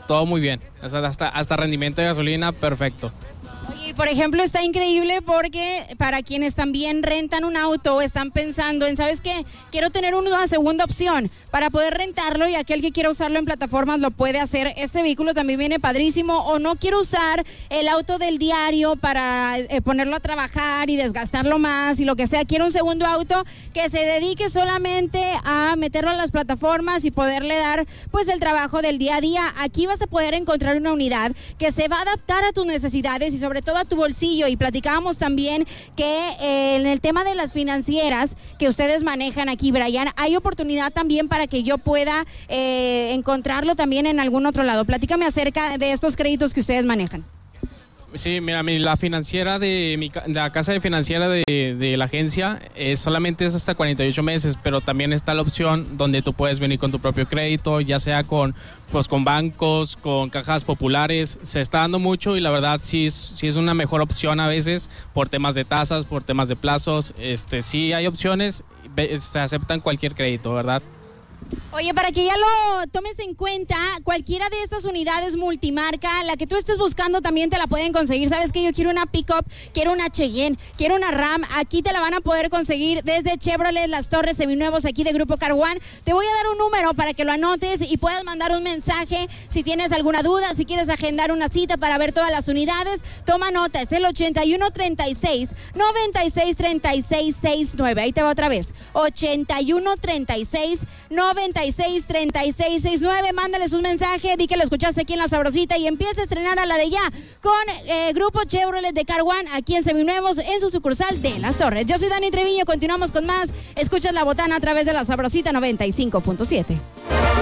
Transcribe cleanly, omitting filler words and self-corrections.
todo muy bien. O sea, hasta rendimiento de gasolina, perfecto. Oye, y por ejemplo, está increíble porque para quienes también rentan un auto o están pensando en, ¿sabes qué? Quiero tener una segunda opción para poder rentarlo y aquel que quiera usarlo en plataformas lo puede hacer. Este vehículo también viene padrísimo. O no quiero usar el auto del diario para ponerlo a trabajar y desgastarlo más y lo que sea. Quiero un segundo auto que se dedique solamente a meterlo en las plataformas y poderle dar pues el trabajo del día a día. Aquí vas a poder encontrar una unidad que se va a adaptar a tus necesidades y sobre todo a tu bolsillo. Y platicábamos también que en el tema de las financieras que ustedes manejan aquí, Brian, hay oportunidad también para que yo pueda encontrarlo también en algún otro lado. Platícame acerca de estos créditos que ustedes manejan. Sí, mira, la financiera la casa de financiera de la agencia solamente es hasta 48 meses, pero también está la opción donde tú puedes venir con tu propio crédito, ya sea con bancos, con cajas populares. Se está dando mucho y la verdad sí es una mejor opción a veces por temas de tasas, por temas de plazos. Sí hay opciones, se aceptan cualquier crédito, ¿verdad? Oye, para que ya lo tomes en cuenta, cualquiera de estas unidades multimarca, la que tú estés buscando también te la pueden conseguir. ¿Sabes qué? Yo quiero una pick-up, quiero una Cheyenne, quiero una Ram. Aquí te la van a poder conseguir desde Chevrolet Las Torres, seminuevos aquí de Grupo Car One. Te voy a dar un número para que lo anotes y puedas mandar un mensaje si tienes alguna duda, si quieres agendar una cita para ver todas las unidades. Toma nota, es el 8136-963669. Ahí te va otra vez, 8136-963669. Mándales un mensaje, di que lo escuchaste aquí en La Sabrosita y empieza a estrenar a la de ya con Grupo Chevrolet de Car One aquí en Seminuevos en su sucursal de Las Torres. Yo soy Dani Treviño, continuamos con más. Escuchas La Botana a través de La Sabrosita 95.7.